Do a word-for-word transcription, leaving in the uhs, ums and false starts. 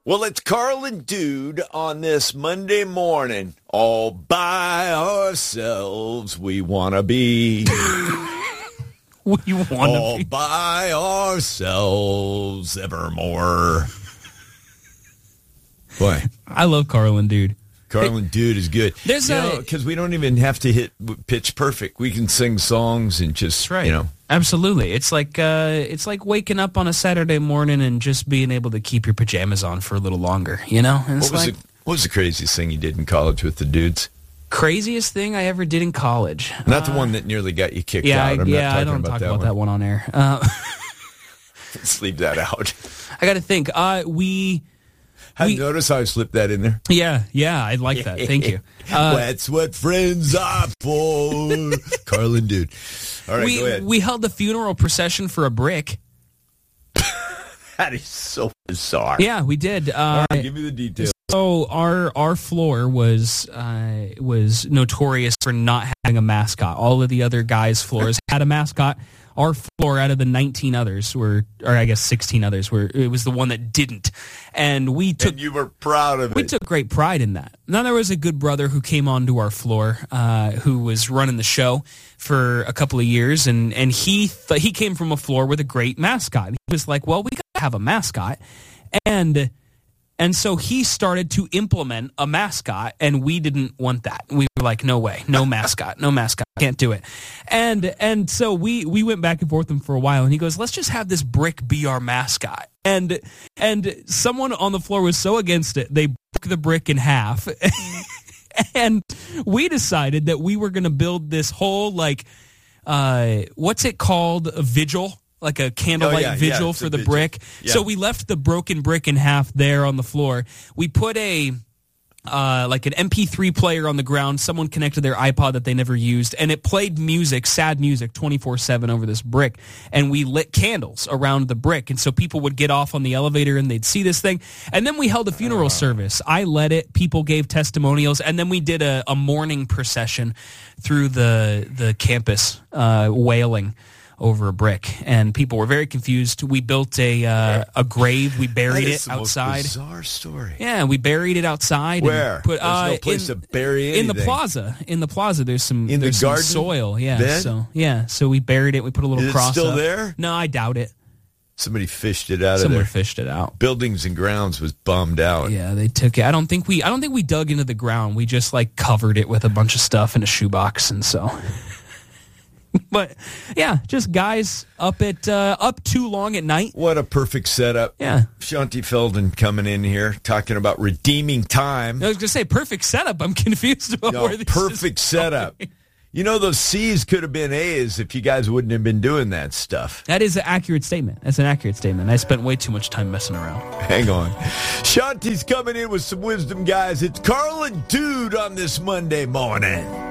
Well, it's Carl and Dude on this Monday morning. All by ourselves, we want to be. We want to All be. by ourselves evermore. Boy, I love Carl and Dude. Carl and Dude is good. There's you a- know, because we don't even have to hit pitch perfect. We can sing songs and just, That's right. you know. Absolutely. It's like uh, it's like waking up on a Saturday morning and just being able to keep your pajamas on for a little longer, you know? And it's What was, like the, what was the craziest thing you did in college with the dudes? craziest thing I ever did in college. Not the Uh, one that nearly got you kicked Yeah, out. I'm I, not yeah, talking I don't about talk that about one. that one on air. Uh, Let's leave that out. I got to think. Uh, we, I we, notice how I slipped that in there. yeah, yeah, I like that. Thank you. Uh, That's what friends are for. Carl and Dude. All right, we go ahead. we held the funeral procession for a brick. That is so bizarre. Yeah, we did. Uh, All right, give me the details. So our our floor was uh, was notorious for not having a mascot. All of the other guys' floors had a mascot. Our floor, out of the nineteen others, were, or I guess sixteen others, were it was the one that didn't, and we took And you were proud of we it. took great pride in that. Now there was a good brother who came onto our floor, uh, who was running the show for a couple of years, and and he th- he came from a floor with a great mascot. He was like, "Well, we got to have a mascot," and. And so he started to implement a mascot, and we didn't want that. We were like, no way, no mascot, no mascot, can't do it. And and so we we went back and forth with him for a while, and he goes, let's just have this brick be our mascot. And and someone on the floor was so against it, they broke the brick in half. And we decided that we were going to build this whole, like, uh, what's it called, a vigil? Like a candlelight Oh, yeah, vigil yeah, for it's a the vigil. brick. Yeah. So we left the broken brick in half there on the floor. We put a uh, like an M P three player on the ground. Someone connected their iPod that they never used, and it played music, sad music, twenty-four seven over this brick. And we lit candles around the brick, and so people would get off on the elevator and they'd see this thing. And then we held a funeral service. I led it. People gave testimonials, and then we did a, a mourning procession through the the campus, uh, wailing over a brick, and people were very confused. We built a uh, a grave. We buried That it is the outside. Most bizarre story. Yeah, we buried it outside. Where? And put, There's uh, no place in, to bury in the anything. plaza. In the plaza, there's some In the there's some garden soil. Yeah, bed? so yeah, so we buried it. We put a little Is it cross. still up. there? No, I doubt it. Somebody fished it out Someone of there. fished it out. Buildings and Grounds was bummed out. Yeah, they took it. I don't think we. I don't think we dug into the ground. We just like covered it with a bunch of stuff in a shoebox, and so. But yeah, just guys up at uh, up too long at night. What a perfect setup. Yeah. Shanti Felden coming in here talking about redeeming time. I was gonna say perfect setup. I'm confused about No, where this perfect is setup. going. You know, those C's could have been A's if you guys wouldn't have been doing that stuff. That is an accurate statement. That's an accurate statement. I spent way too much time messing around. Hang on. Shanti's coming in with some wisdom, guys. It's Carl and Dude on this Monday morning.